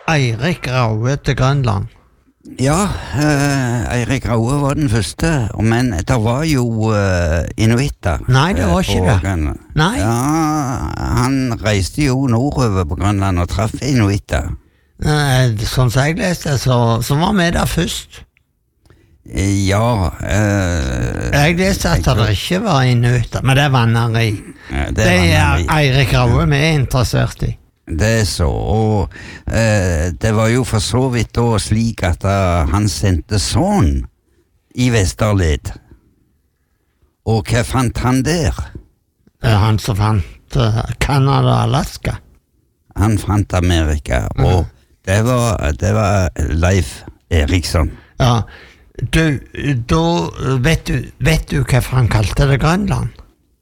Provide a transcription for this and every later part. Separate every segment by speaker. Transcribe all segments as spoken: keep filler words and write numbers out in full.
Speaker 1: Eirik Raue til Grønland?
Speaker 2: Ja, uh, Eirik Raue var den første, men det var jo uh, inuitter.
Speaker 1: Nei, det var ikke det. Nei.
Speaker 2: Ja, han reiste jo nordover på Grønland og traff inuitter.
Speaker 1: Uh, sånn som jeg leste, så, så var vi der først.
Speaker 2: Ja uh,
Speaker 1: Jeg leste at det ikke var inuitter, men det er vanneri.
Speaker 2: Ja, det,
Speaker 1: det er
Speaker 2: vanneri.
Speaker 1: Eirik Raue vi er interessert i.
Speaker 2: Det er så, og eh, det var jo for så vidt da slik at uh, han sendte sånn i Vesterled. Og hva fant han der?
Speaker 1: Han som fant uh, Canada og Alaska.
Speaker 2: Han fant Amerika, mm. og det var, det var Leif Eriksson.
Speaker 1: Ja, du, da vet du, vet du hvorfor han kalte det Grønland?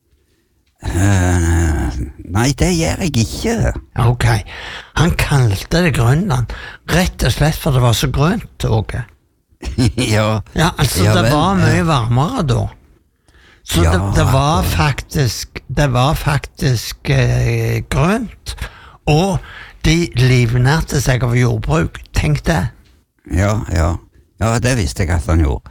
Speaker 2: Uh, nei, det gjør jeg ikke.
Speaker 1: Ok, han kalte det Grønland rett og slett for det var så grønt, Åge.
Speaker 2: ja,
Speaker 1: ja, altså
Speaker 2: ja,
Speaker 1: det
Speaker 2: vel,
Speaker 1: var mye varmere da. Så
Speaker 2: ja,
Speaker 1: det, det var faktisk det var faktisk eh, grønt, og de livnærte seg av jordbruk. Tenk det.
Speaker 2: Ja, ja, ja, det visste jeg at han gjorde.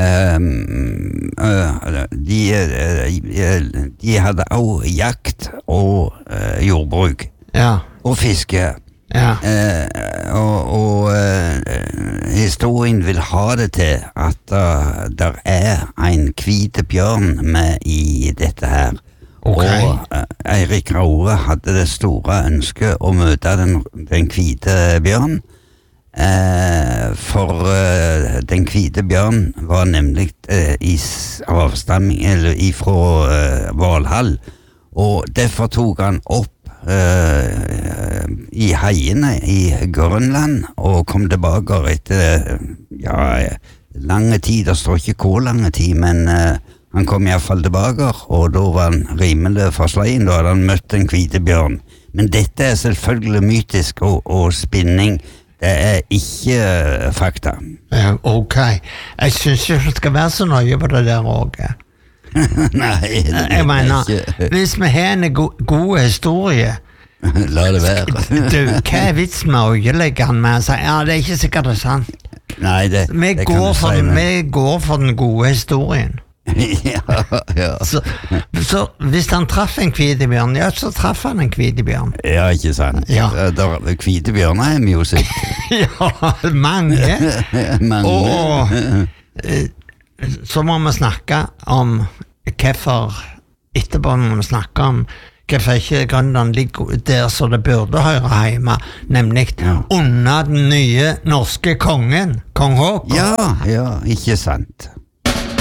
Speaker 2: Um, uh, de, uh, de hadde også jakt og uh, jordbruk
Speaker 1: ja.
Speaker 2: og fiske
Speaker 1: ja.
Speaker 2: uh, og, og uh, historien vil ha det til at uh, der er en hvite bjørn med i dette her.
Speaker 1: Okay.
Speaker 2: Og uh, Eirik Raue hadde det store ønsket å møte den, den hvite bjørn. Eh, for eh, den hvite bjørn var nemlig eh, i avstamming eller ifra eh, Valhall, og derfor tok han opp eh, i heiene i Grønland og kom tilbake etter ja, lange tid. Det står ikke hvor lange tid, men eh, han kom i hvert fall tilbake, og da var han rimelig forslein. Da hadde han møtt den hvite bjørn. Men dette er selvfølgelig mytisk og, og spinning. Det er ikke uh, fakta.
Speaker 1: Ja, ok. Jeg synes ikke det skal være så nøye på det der også.
Speaker 2: Nei, det
Speaker 1: jeg mener,
Speaker 2: ikke.
Speaker 1: Hvis vi har en go god historie,
Speaker 2: la det være.
Speaker 1: Du, hva er vitsen med å øyelegge han med å si, ja, det er ikke sikkert det er sant.
Speaker 2: Nei, det,
Speaker 1: vi,
Speaker 2: det
Speaker 1: går
Speaker 2: kan du
Speaker 1: for
Speaker 2: si.
Speaker 1: Den, vi går for den gode historien.
Speaker 2: ja, ja.
Speaker 1: Så, så hvis han traff en hvitebjørn, ja, så traff han en hvitebjørn.
Speaker 2: Ja, ikke sant.
Speaker 1: Ja.
Speaker 2: Der, hvitebjørner er mye sikt.
Speaker 1: ja, mange.
Speaker 2: mange.
Speaker 1: Og eh, så må vi snakke om hvorfor, etterpå må vi snakke om hvorfor ikke Grønland ligger der så det burde høre hjemme, nemlig ja. Under den nye norske kongen, kong Håkon.
Speaker 2: Ja, ja, ikke sant.